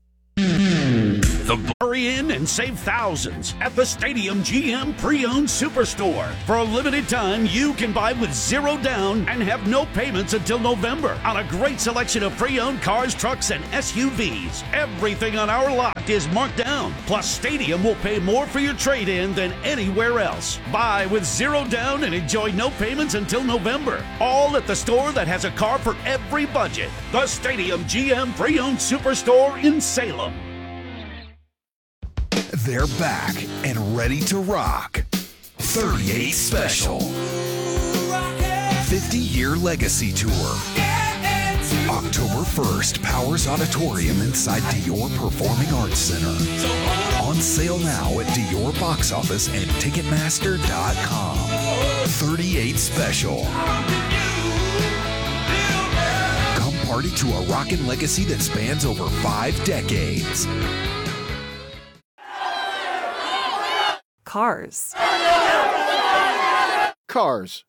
Hurry in and save thousands at the Stadium GM Pre-Owned Superstore. For a limited time, you can buy with zero down and have no payments until November on a great selection of pre-owned cars, trucks, and SUVs. Everything on our lot is marked down. Plus, Stadium will pay more for your trade-in than anywhere else. Buy with zero down and enjoy no payments until November. All at the store that has a car for every budget. The Stadium GM Pre-Owned Superstore in Salem. They're back and ready to rock. 38 Special. 50-year legacy tour. October 1st, Powers Auditorium inside Dior Performing Arts Center. On sale now at Dior box office and Ticketmaster.com. 38 Special. Come party to a rockin' legacy that spans over 5 decades. Cars. Cars.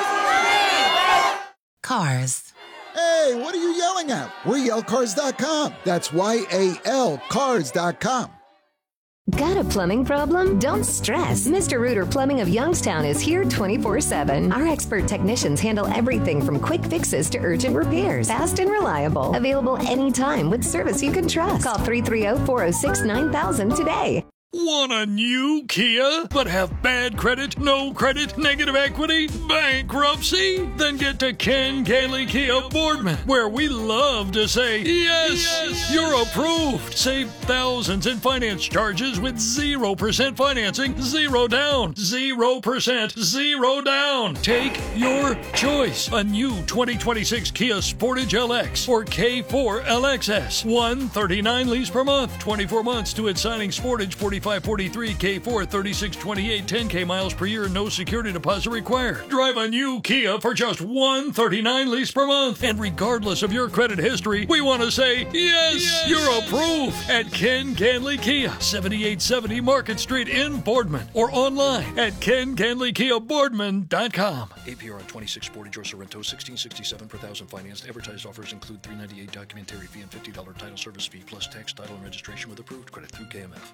Cars. Hey, what are you yelling at? We're yellcars.com. That's YALcars.com. Got a plumbing problem? Don't stress. Mr. Rooter Plumbing of Youngstown is here 24/7. Our expert technicians handle everything from quick fixes to urgent repairs. Fast and reliable. Available anytime with service you can trust. Call 330-406-9000 today. Want a new Kia, but have bad credit, no credit, negative equity, bankruptcy? Then get to Ken Gailey Kia Boardman, where we love to say, yes, you're approved. Save thousands in finance charges with 0% financing, 0 down, 0%, 0 down. Take your choice. A new 2026 Kia Sportage LX or K4 LXS. $139 lease per month, 24 months to its signing. Sportage 4543, K4 3628, 10K miles per year, no security deposit required. Drive a new Kia for just $139 lease per month. And regardless of your credit history, we want to say, yes, you're approved at Ken Ganley Kia, 7870 Market Street in Boardman, or online at KenGanleyKiaBoardman.com. APR on 26 Sportage or Sorrento, 1667 per thousand financed. Advertised offers include $398 documentary fee and $50 title service fee, plus tax, title, and registration with approved credit through KMF.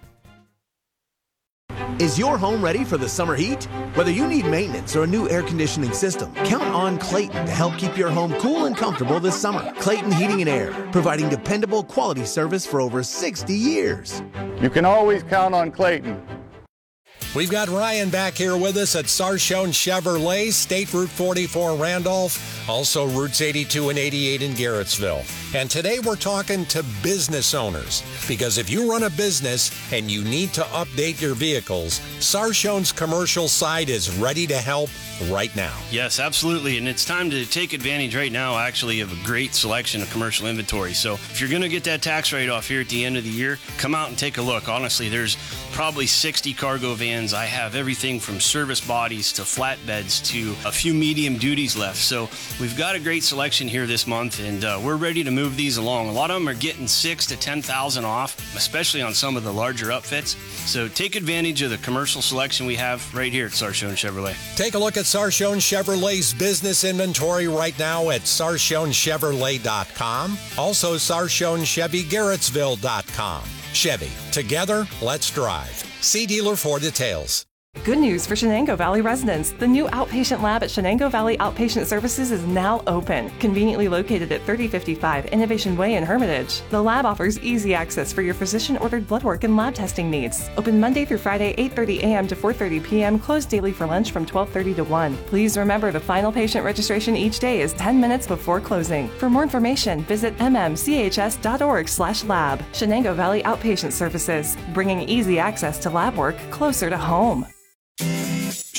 Is your home ready for the summer heat? Whether you need maintenance or a new air conditioning system, count on Clayton to help keep your home cool and comfortable this summer. Clayton Heating and Air, providing dependable quality service for over 60 years. You can always count on Clayton. We've got Ryan back here with us at Sarshone Chevrolet, State Route 44 Randolph, also routes 82 and 88 in Garrettsville. And today we're talking to business owners, because if you run a business and you need to update your vehicles, Sarshone's commercial side is ready to help right now. Yes, absolutely. And it's time to take advantage right now, actually, of a great selection of commercial inventory. So if you're going to get that tax write-off here at the end of the year, come out and take a look. Honestly, there's probably 60 cargo vans. I have everything from service bodies to flatbeds to a few medium duties left. So we've got a great selection here this month, and we're ready to move these along. A lot of them are getting $6,000 to $10,000 off, especially on some of the larger upfits. So take advantage of the commercial selection we have right here at Sarshone Chevrolet. Take a look at Sarshone Chevrolet's business inventory right now at SarshonChevrolet.com. Also, SarshonChevyGarrettsville.com. Chevy, together, let's drive. See dealer for details. Good news for Shenango Valley residents. The new outpatient lab at Shenango Valley Outpatient Services is now open, conveniently located at 3055 Innovation Way in Hermitage. The lab offers easy access for your physician-ordered blood work and lab testing needs. Open Monday through Friday, 8:30 a.m. to 4:30 p.m., closed daily for lunch from 12:30 to 1. Please remember the final patient registration each day is 10 minutes before closing. For more information, visit mmchs.org/lab. Shenango Valley Outpatient Services, bringing easy access to lab work closer to home.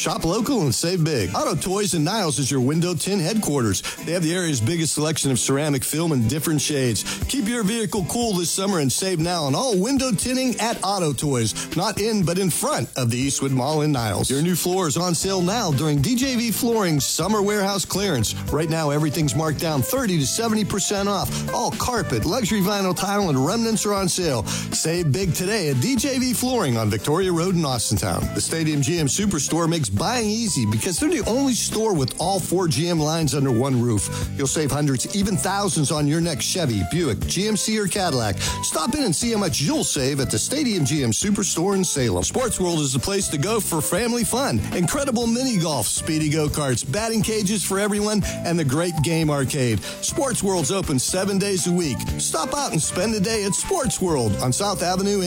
Shop local and save big. Auto Toys and Niles is your window tint headquarters. They have the area's biggest selection of ceramic film in different shades. Keep your vehicle cool this summer and save now on all window tinting at Auto Toys. Not in, but in front of the Eastwood Mall in Niles. Your new floor is on sale now during DJV Flooring's Summer Warehouse Clearance. Right now, everything's marked down 30 to 70% off. All carpet, luxury vinyl tile, and remnants are on sale. Save big today at DJV Flooring on Victoria Road in Austintown. The Stadium GM Superstore makes buying easy because they're the only store with all 4 GM lines under one roof. You'll save hundreds, even thousands on your next Chevy, Buick, GMC, or Cadillac. Stop in and see how much you'll save at the Stadium GM Superstore in Salem. Sports World is the place to go for family fun. Incredible mini golf, speedy go-karts, batting cages for everyone, and the great game arcade. Sports World's open 7 days a week. Stop out and spend a day at Sports World on South Avenue